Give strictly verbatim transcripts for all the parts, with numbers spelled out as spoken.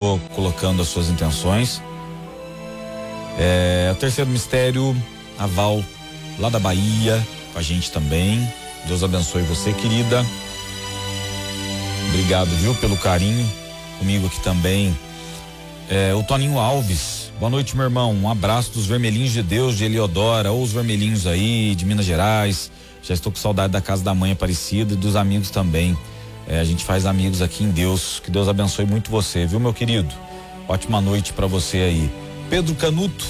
for colocando as suas intenções. É, o terceiro mistério, a Val, lá da Bahia, com a gente também. Deus abençoe você, querida. Obrigado, viu, pelo carinho comigo aqui também. É, o Toninho Alves, boa noite, meu irmão. Um abraço dos Vermelhinhos de Deus de Eliodora, ou os Vermelhinhos aí de Minas Gerais. Já estou com saudade da casa da mãe Aparecida e dos amigos também. É, a gente faz amigos aqui em Deus. Que Deus abençoe muito você, viu, meu querido? Ótima noite pra você aí. Pedro Canuto,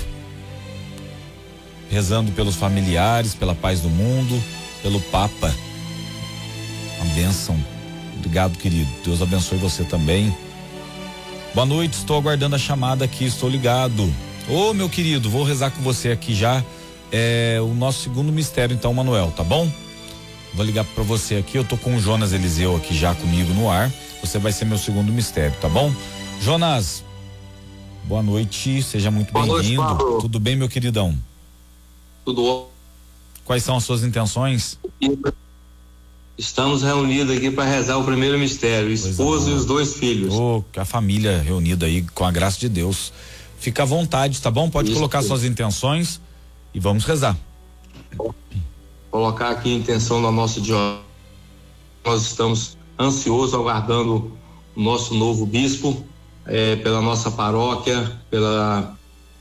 rezando pelos familiares, pela paz do mundo, pelo Papa. Uma bênção. Obrigado, querido. Deus abençoe você também. Boa noite, estou aguardando a chamada aqui, estou ligado. Ô, meu querido, vou rezar com você aqui já. É o nosso segundo mistério, então, Manuel, tá bom? Vou ligar pra você aqui, eu tô com o Jonas Eliseu aqui já comigo no ar. Você vai ser meu segundo mistério, tá bom? Jonas, boa noite, seja muito bem-vindo. Tudo bem, meu queridão? Tudo bom. Quais são as suas intenções? Estamos reunidos aqui para rezar o primeiro mistério, o esposo e os dois filhos. Oh, a família reunida aí, com a graça de Deus. Fica à vontade, tá bom? Pode Isso, colocar suas intenções e vamos rezar. Vou colocar aqui a intenção da nossa diocese. Nós estamos ansiosos, aguardando o nosso novo bispo, eh, pela nossa paróquia, pela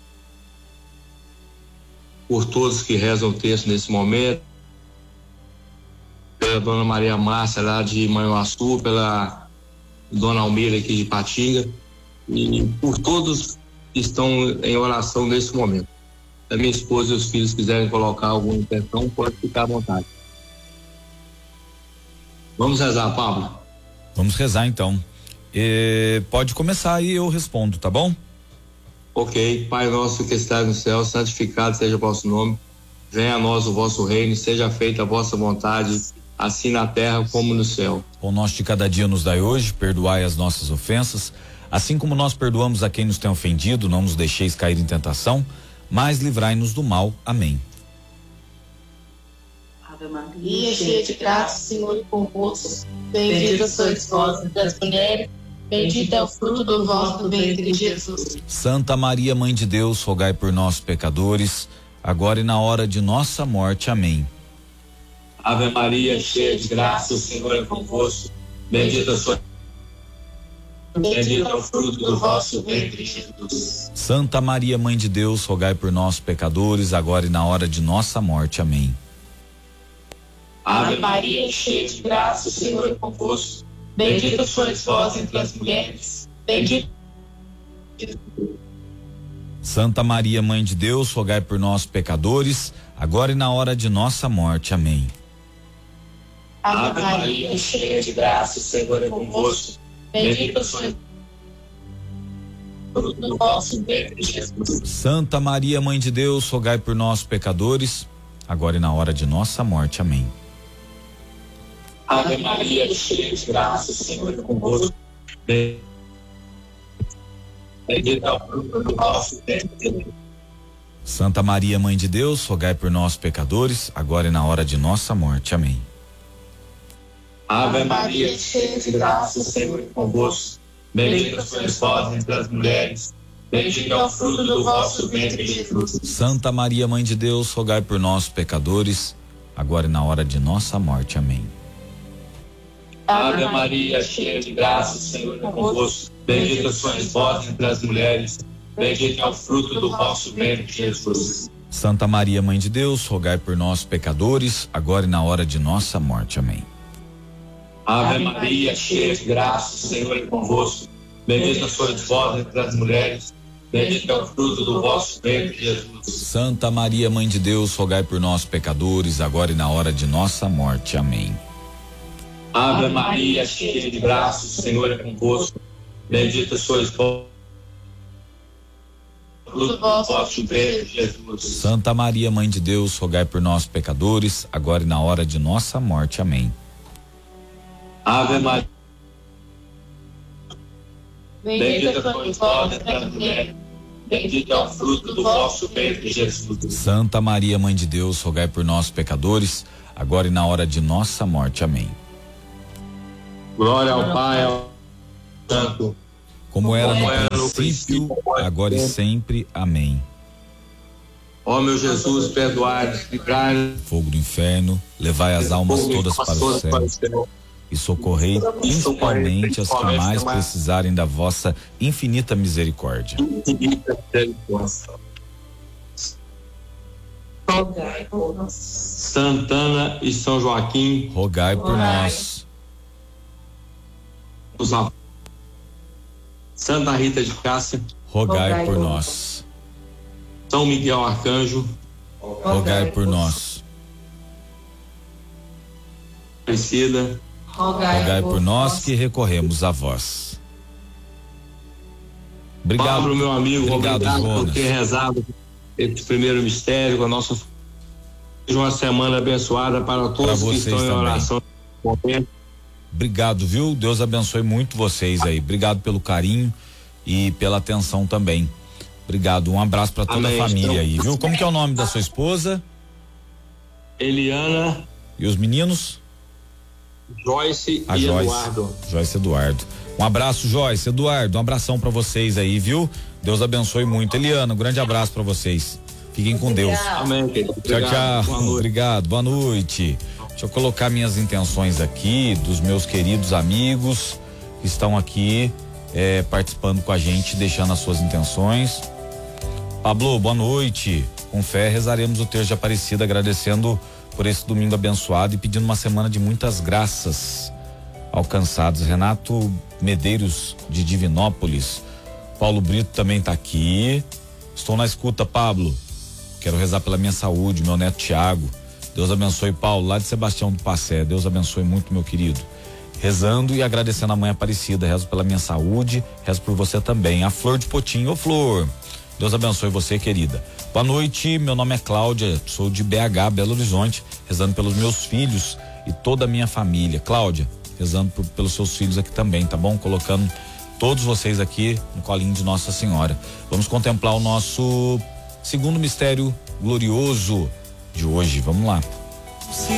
por todos que rezam o texto nesse momento, pela dona Maria Márcia lá de Manhuaçu, pela dona Almeida aqui de Patinga, e por todos que estão em oração nesse momento. Se a minha esposa e os filhos quiserem colocar alguma intenção, pode ficar à vontade. Vamos rezar, Pablo? Vamos rezar então. E pode começar e eu respondo, tá bom? Ok. Pai nosso que estás no céu, santificado seja o vosso nome. Venha a nós o vosso reino, seja feita a vossa vontade, assim na terra como no céu. O nosso de cada dia nos dai hoje, perdoai as nossas ofensas, assim como nós perdoamos a quem nos tem ofendido, não nos deixeis cair em tentação, mas livrai-nos do mal. Amém. Ave Maria, cheia de graça, o Senhor é convosco. Bendita sois vós entre as mulheres, bendito é o fruto do vosso ventre, Jesus. Santa Maria, Mãe de Deus, rogai por nós, pecadores, agora e na hora de nossa morte. Amém. Ave Maria, cheia de graça, o Senhor é convosco. Bendita sois. Bendito é o fruto do vosso ventre, Jesus. Santa Maria, Mãe de Deus, rogai por nós, pecadores, agora e na hora de nossa morte. Amém. Ave Maria, cheia de graça, o Senhor é convosco. Bendita sois vós entre as mulheres. Bendito. Santa Maria, Mãe de Deus, rogai por nós, pecadores, agora e na hora de nossa morte. Amém. Ave Maria, cheia de graça, o Senhor é convosco. Bendita sois do vosso ventre, Jesus. Santa Maria, Mãe de Deus, rogai por nós, pecadores, agora e na hora de nossa morte. Amém. Ave Maria, cheia de graça, o Senhor é convosco. Bendito é o fruto do vosso ventre, Jesus. Santa Maria, Mãe de Deus, rogai por nós, pecadores, agora e na hora de nossa morte. Amém. Ave Maria, cheia de graça, o Senhor é convosco. Bendita sois vós entre as mulheres. Bendito é o fruto do vosso ventre, Jesus. Santa Maria, Mãe de Deus, rogai por nós, pecadores, agora e na hora de nossa morte. Amém. Ave Maria, cheia de graça, o Senhor é convosco. Bendita sois vós entre as mulheres. Bendito é o fruto do vosso ventre, Jesus. Santa Maria, Mãe de Deus, rogai por nós, pecadores, agora e na hora de nossa morte. Amém. Ave Maria, cheia de graça, o Senhor é convosco. Bendita sois vós entre as mulheres. Bendito é o fruto do vosso ventre, Jesus. Santa Maria, Mãe de Deus, rogai por nós, pecadores, agora e na hora de nossa morte. Amém. Ave Maria, cheia de graça, o Senhor é convosco. Bendita sois vós. Fruto do vosso ventre, Jesus. Santa Maria, Mãe de Deus, rogai por nós, pecadores, agora e na hora de nossa morte. Amém. Ave Maria, bendita sois vós entre as mulheres. bendito é o fruto do vosso ventre, Jesus. Santa Maria, Mãe de Deus, rogai por nós, pecadores, agora e na hora de nossa morte. Amém. Glória ao Pai, ao Santo, como era no princípio, agora e sempre. Amém. Ó meu Jesus, perdoai, livrai. Fogo do inferno, levai as almas todas para o céu e socorrei principalmente as que mais precisarem da vossa infinita misericórdia. Rogai por nós. Santana e São Joaquim, rogai por nós. Santa Rita de Cássia, rogai, rogai por nós. São Miguel Arcanjo, rogai, rogai por nós. Aparecida, rogai, rogai por nós, nós que recorremos a vós. Obrigado, Pablo, meu amigo, obrigado, obrigado por ter rezado esse primeiro mistério com a nossa. Seja uma semana abençoada para todos que estão em oração. Obrigado, viu? Deus abençoe muito vocês aí. Obrigado pelo carinho e pela atenção também. Obrigado. Um abraço para toda Amém. A família aí, viu? Como que é o nome da sua esposa? Eliana. E os meninos? Joyce a e Joyce, Eduardo. Joyce e Eduardo. Um abraço, Joyce, Eduardo. Um abração para vocês aí, viu? Deus abençoe muito. Eliana, um grande abraço para vocês. Fiquem com Deus. Amém, querido. Tchau, tchau. Boa Obrigado. Boa noite. Deixa eu colocar minhas intenções aqui, dos meus queridos amigos que estão aqui é, participando com a gente, deixando as suas intenções. Pablo, boa noite. Com fé, rezaremos o terço de Aparecida, agradecendo por esse domingo abençoado e pedindo uma semana de muitas graças alcançadas. Renato Medeiros, de Divinópolis. Paulo Brito também está aqui. Estou na escuta, Pablo. Quero rezar pela minha saúde, meu neto Tiago. Deus abençoe, Paulo, lá de Sebastião do Passé. Deus abençoe muito, meu querido. Rezando e agradecendo a mãe Aparecida. Rezo pela minha saúde, rezo por você também. A Flor de Potinho. Ô, Flor, Deus abençoe você, querida. Boa noite, meu nome é Cláudia, sou de B H, Belo Horizonte, rezando pelos meus filhos e toda a minha família. Cláudia, rezando por, pelos seus filhos aqui também, tá bom? Colocando todos vocês aqui no colinho de Nossa Senhora. Vamos contemplar o nosso segundo mistério glorioso de hoje. Vamos lá.